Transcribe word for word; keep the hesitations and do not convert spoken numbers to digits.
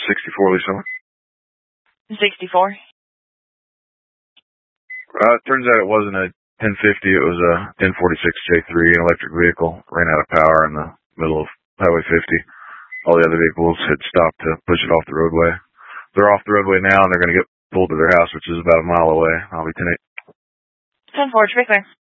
sixty-four, Lisa. sixty-four. Uh, it turns out it wasn't a ten fifty, it was a ten forty-six J three, an electric vehicle. Ran out of power in the middle of Highway fifty. All the other vehicles had stopped to push it off the roadway. They're off the roadway now, and they're going to get pulled to their house, which is about a mile away. I'll be ten eight. ten four, Tricks there.